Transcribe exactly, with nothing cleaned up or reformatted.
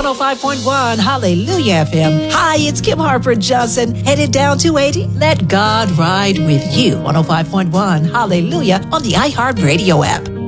one oh five point one Hallelujah F M. Hi, it's Kim Harper Johnson, headed down two eighty. Let God ride with you. one oh five point one Hallelujah on the iHeartRadio app.